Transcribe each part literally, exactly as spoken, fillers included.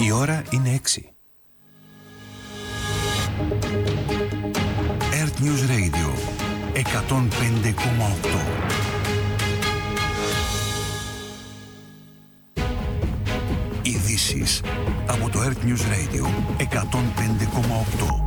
Η ώρα είναι έξι. Earth News Radio εκατόν πέντε κόμμα οκτώ. Ειδήσεις από το Earth News Radio εκατόν πέντε κόμμα οκτώ.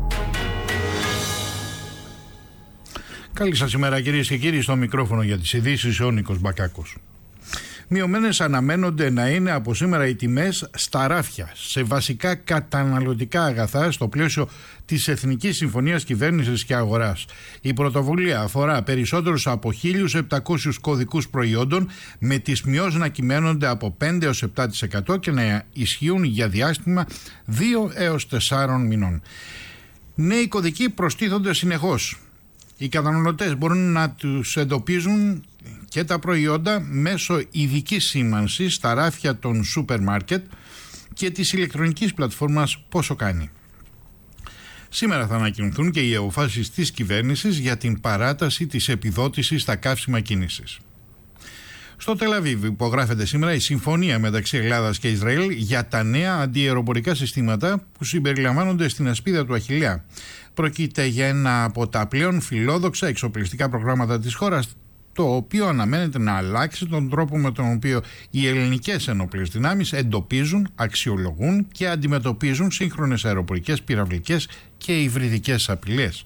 Καλή σας ημέρα κυρίες και κύριοι, στο μικρόφωνο για τις ειδήσεις ο Νίκος Μπακάκος. Μειωμένες αναμένονται να είναι από σήμερα οι τιμές στα ράφια σε βασικά καταναλωτικά αγαθά στο πλαίσιο της Εθνικής Συμφωνίας Κυβέρνησης και Αγοράς. Η πρωτοβουλία αφορά περισσότερους από χίλιους επτακόσιους κωδικούς προϊόντων, με τις μειώσεις να κυμαίνονται από πέντε έως επτά τοις εκατό και να ισχύουν για διάστημα δύο έως τεσσάρων μηνών. Νέοι κωδικοί προστίθονται συνεχώς. Οι καταναλωτές μπορούν να τους εντοπίζουν και τα προϊόντα μέσω ειδικής σήμανσης στα ράφια των σούπερ μάρκετ και της ηλεκτρονικής πλατφόρμας Πόσο Κάνει. Σήμερα θα ανακοινωθούν και οι αποφάσεις της κυβέρνησης για την παράταση της επιδότησης στα καύσιμα κίνησης. Στο Τελ-Αβίβ υπογράφεται σήμερα η συμφωνία μεταξύ Ελλάδας και Ισραήλ για τα νέα αντιαεροπορικά συστήματα που συμπεριλαμβάνονται στην ασπίδα του Αχιλλέα. Πρόκειται για ένα από τα πλέον φιλόδοξα εξοπλιστικά προγράμματα της χώρας, το οποίο αναμένεται να αλλάξει τον τρόπο με τον οποίο οι ελληνικές ενόπλες δυνάμεις εντοπίζουν, αξιολογούν και αντιμετωπίζουν σύγχρονες αεροπορικές, πυραυλικές και υβριδικές απειλές.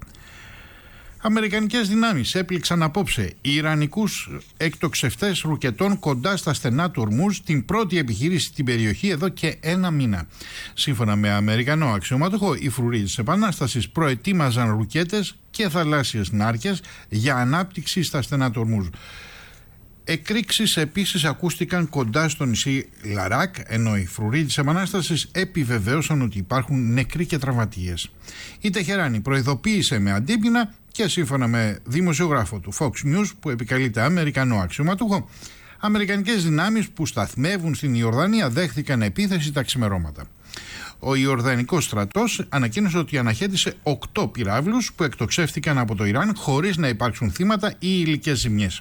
Αμερικανικές δυνάμεις έπληξαν απόψε ιρανικούς εκτοξευτές ρουκετών κοντά στα στενά του Ορμούζ, την πρώτη επιχείρηση στην περιοχή εδώ και ένα μήνα. Σύμφωνα με Αμερικανό αξιωματούχο, οι φρουροί της Επανάστασης προετοίμαζαν ρουκέτες και θαλάσσιες νάρκες για ανάπτυξη στα στενά του Ορμούζ. Εκρήξεις επίσης ακούστηκαν κοντά στο νησί Λαράκ, ενώ οι φρουροί της Επανάστασης επιβεβαίωσαν ότι υπάρχουν νεκροί και τραυματίες. Η Τεχεράνη προειδοποίησε με αντίπεινα και σύμφωνα με δημοσιογράφο του Fox News που επικαλείται Αμερικανό αξιωματούχο, αμερικανικές δυνάμεις που σταθμεύουν στην Ιορδανία δέχθηκαν επίθεση τα ξημερώματα. Ο Ιορδανικός στρατός ανακοίνωσε ότι αναχέτησε οκτώ πυράβλους που εκτοξεύτηκαν από το Ιράν χωρίς να υπάρξουν θύματα ή υλικές ζημιές.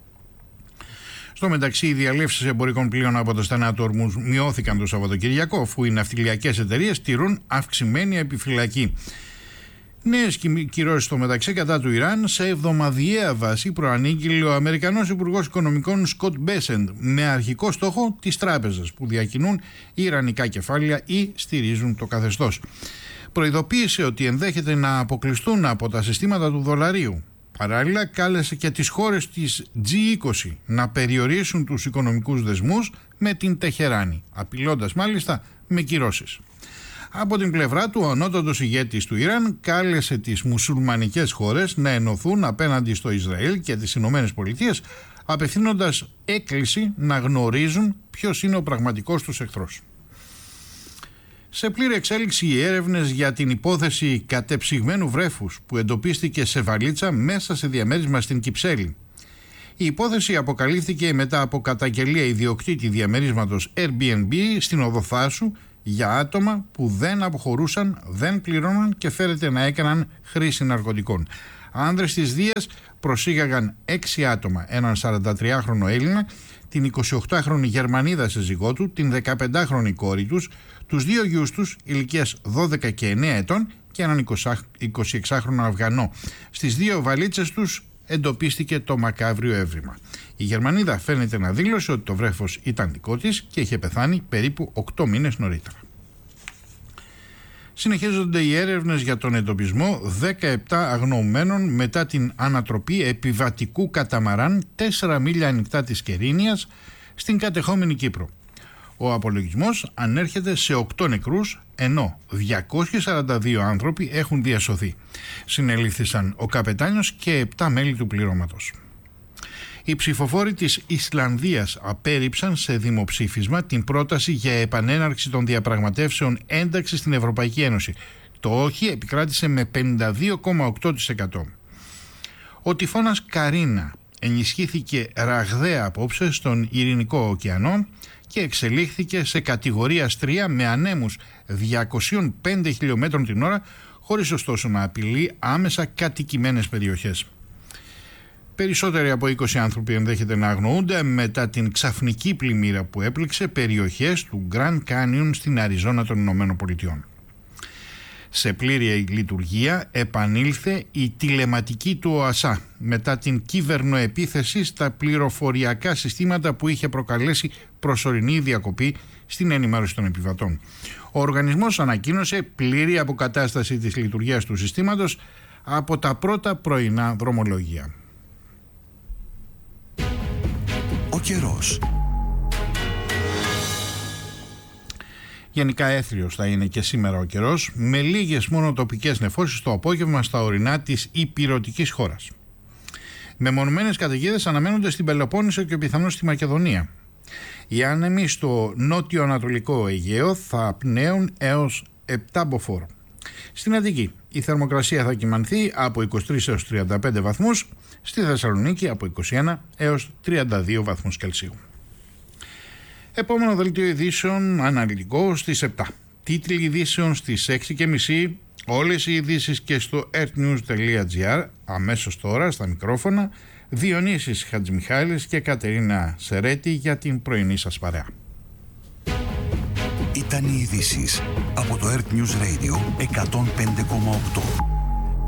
Στο μεταξύ, οι διαλέψεις εμπορικών πλοίων από το στενά του Ορμούζ μειώθηκαν το Σαββατοκυριακό, αφού οι ναυτιλιακές εταιρείες τηρούν αυξημένη επιφυλακή. Νέες κυρώσεις στο μεταξύ κατά του Ιράν σε εβδομαδιαία βάση προανήγγειλε ο Αμερικανός Υπουργός Οικονομικών Σκοτ Μπέσεντ, με αρχικό στόχο τις τράπεζες που διακινούν ιρανικά κεφάλαια ή στηρίζουν το καθεστώς. Προειδοποίησε ότι ενδέχεται να αποκλειστούν από τα συστήματα του δολαρίου. Παράλληλα, κάλεσε και τις χώρες της τζι είκοσι να περιορίσουν τους οικονομικούς δεσμούς με την Τεχεράνη, απειλώντας μάλιστα με κυρώσεις. Από την πλευρά του, ο ανώτατος ηγέτης του Ιράν κάλεσε τις μουσουλμανικές χώρες να ενωθούν απέναντι στο Ισραήλ και τις Ηνωμένες Πολιτείες, απευθύνοντας έκκληση να γνωρίζουν ποιος είναι ο πραγματικός τους εχθρός. Σε πλήρη εξέλιξη οι έρευνες για την υπόθεση κατεψυγμένου βρέφους που εντοπίστηκε σε βαλίτσα μέσα σε διαμέρισμα στην Κυψέλη. Η υπόθεση αποκαλύφθηκε μετά από καταγγελία ιδιοκτήτη διαμερίσματος Airbnb στην Οδοθάσου για άτομα που δεν αποχωρούσαν, δεν πληρώναν και φέρεται να έκαναν χρήση ναρκωτικών. Άνδρες της Δίας προσήγαγαν έξι άτομα, έναν σαραντατριάχρονο Έλληνα, την εικοσιοκτάχρονη Γερμανίδα σύζυγό του, την δεκαπεντάχρονη κόρη τους, τους δύο γιους τους ηλικίας δώδεκα και εννέα ετών και έναν εικοσιεξάχρονο Αφγανό. Στις δύο βαλίτσες τους εντοπίστηκε το μακάβριο έβριμα. Η Γερμανίδα φαίνεται να δήλωσε ότι το βρέφος ήταν δικό της και είχε πεθάνει περίπου οκτώ μήνες νωρίτερα. Συνεχίζονται οι έρευνες για τον εντοπισμό δεκαεπτά αγνοωμένων μετά την ανατροπή επιβατικού καταμαράν τέσσερα μίλια ανοιχτά της Κερίνιας στην κατεχόμενη Κύπρο. Ο απολογισμός ανέρχεται σε οκτώ νεκρούς, ενώ διακόσιοι σαράντα δύο άνθρωποι έχουν διασωθεί. Συνελήφθησαν ο καπετάνιος και επτά μέλη του πληρώματος. Οι ψηφοφόροι της Ισλανδίας απέρριψαν σε δημοψήφισμα την πρόταση για επανέναρξη των διαπραγματεύσεων ένταξης στην Ευρωπαϊκή Ένωση. Το όχι επικράτησε με πενήντα δύο κόμμα οκτώ τοις εκατό. Ο τυφώνας Καρίνα ενισχύθηκε ραγδαία απόψε στον Ειρηνικό ωκεανό και εξελίχθηκε σε κατηγορίας τρία με ανέμους διακόσια πέντε χιλιόμετρων την ώρα, χωρίς ωστόσο να απειλεί άμεσα κατοικημένες περιοχές. Περισσότεροι από είκοσι άνθρωποι ενδέχεται να αγνοούνται μετά την ξαφνική πλημμύρα που έπληξε περιοχές του Grand Canyon στην Αριζόνα των Ηνωμένων Πολιτειών. Σε πλήρη λειτουργία επανήλθε η τηλεματική του ΟΑΣΑ μετά την κυβερνοεπίθεση στα πληροφοριακά συστήματα που είχε προκαλέσει προσωρινή διακοπή στην ενημέρωση των επιβατών. Ο οργανισμός ανακοίνωσε πλήρη αποκατάσταση της λειτουργίας του συστήματος από τα πρώτα πρωινά δρομολόγια. Ο καιρός. Γενικά έθριος θα είναι και σήμερα ο καιρός, με λίγες μόνο τοπικές νεφώσεις το απόγευμα στα ορεινά της ηπειρωτικής χώρας. Μεμονωμένες καταιγίδες αναμένονται στην Πελοπόννησο και πιθανώς στη Μακεδονία. Οι άνεμοι στο νότιο-ανατολικό Αιγαίο θα πνέουν έως επτά μποφόρ. Στην Αττική η θερμοκρασία θα κυμανθεί από είκοσι τρεις έως τριάντα πέντε βαθμούς, στη Θεσσαλονίκη από είκοσι ένα έως τριάντα δύο βαθμούς Κελσίου. Επόμενο δελτίο ειδήσεων αναλυτικό στις επτά. Τίτλοι ειδήσεων στις έξι και μισή. Όλες οι ειδήσεις και στο earthnews τελεία gr. Αμέσως τώρα στα μικρόφωνα Διονύσης Χατζημιχάλης και Κατερίνα Σερέτη για την πρωινή σας παρέα. Ήταν οι ειδήσεις από το Earth News Radio εκατόν πέντε κόμμα οκτώ.